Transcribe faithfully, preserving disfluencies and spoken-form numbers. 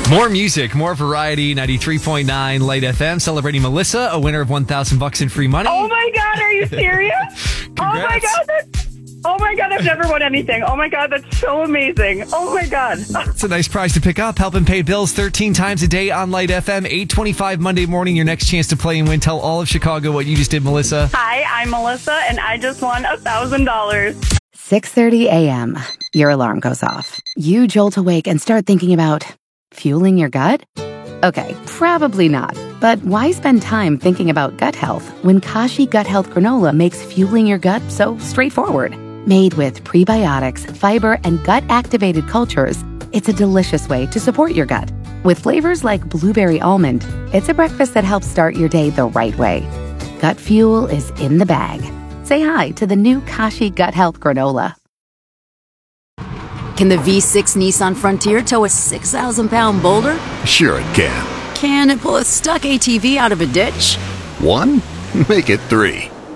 More music, more variety. ninety-three point nine Light F M celebrating Melissa, a winner of one thousand bucks in free money. Oh my God, are you serious? Oh my God, that's, oh my God, I've never won anything. Oh my God, that's so amazing. Oh my God. It's a nice prize to pick up. Helping pay bills thirteen times a day on Light F M. eight twenty-five Monday morning, your next chance to play and win. Tell all of Chicago what you just did, Melissa. Hi, I'm Melissa, and I just won one thousand dollars. six thirty a.m. Your alarm goes off. You jolt awake and start thinking about fueling your gut? Okay, probably not. But why spend time thinking about gut health when Kashi Gut Health Granola makes fueling your gut so straightforward? Made with prebiotics, fiber, and gut-activated cultures, it's a delicious way to support your gut. With flavors like blueberry almond, it's a breakfast that helps start your day the right way. Gut fuel is in the bag. Say hi to the new Kashi Gut Health Granola. Can the V six Nissan Frontier tow a six thousand pound boulder? Sure it can. Can it pull a stuck A T V out of a ditch? One? Make it three.